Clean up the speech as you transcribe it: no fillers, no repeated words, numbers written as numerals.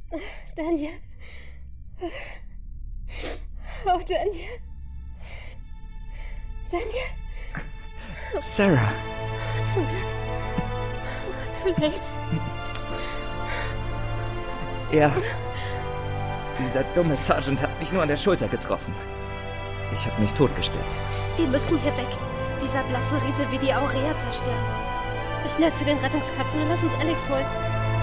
Daniel. Oh, Daniel. Daniel. Sarah. Zum Glück. Du lebst. Ja. Dieser dumme Sergeant hat mich nur an der Schulter getroffen. Ich habe mich totgestellt. Wir müssen hier weg. Dieser blasse Riese will die Aurea zerstören. Schnell zu den Rettungskapseln und lass uns Alex holen.